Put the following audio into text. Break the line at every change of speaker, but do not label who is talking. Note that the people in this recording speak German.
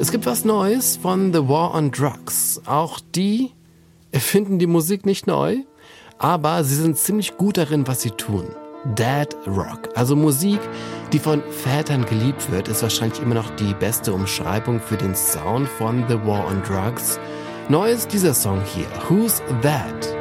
Es gibt was Neues von The War on Drugs. Auch die erfinden die Musik nicht neu, aber sie sind ziemlich gut darin, was sie tun. Dad Rock, also Musik, die von Vätern geliebt wird, ist wahrscheinlich immer noch die beste Umschreibung für den Sound von The War on Drugs. Neu ist dieser Song hier, Who's That?